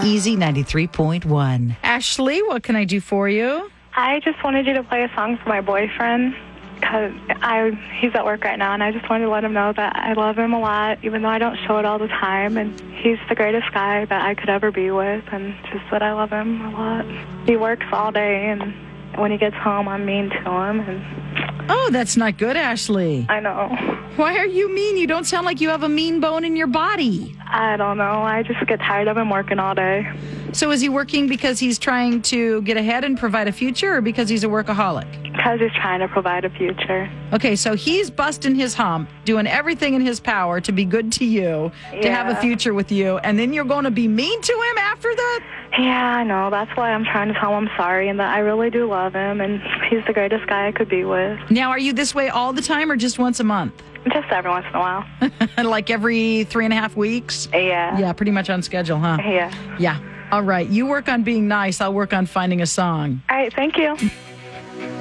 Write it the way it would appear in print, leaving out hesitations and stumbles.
Easy 93.1. Ashley, what can I do for you? I just wanted you to play a song for my boyfriend because he's at work right now, and I just wanted to let him know that I love him a lot, even though I don't show it all the time. And he's the greatest guy that I could ever be with, and just that I love him a lot. He works all day, and when he gets home, I'm mean to him. And Oh, that's not good, Ashley. I know. Why are you mean? You don't sound like you have a mean bone in your body. I don't know. I just get tired of him working all day. So is he working because he's trying to get ahead and provide a future, or because he's a workaholic? Because he's trying to provide a future. Okay, so he's busting his hump, doing everything in his power to be good to you, to have a future with you, and then you're going to be mean to him after that? Yeah, I know. That's why I'm trying to tell him I'm sorry and that I really do love him, and he's the greatest guy I could be with. Now, are you this way all the time or just once a month? Just every once in a while. Like every 3.5 weeks? Yeah. Yeah, pretty much on schedule, huh? Yeah. Yeah. All right. You work on being nice. I'll work on finding a song. All right. Thank you.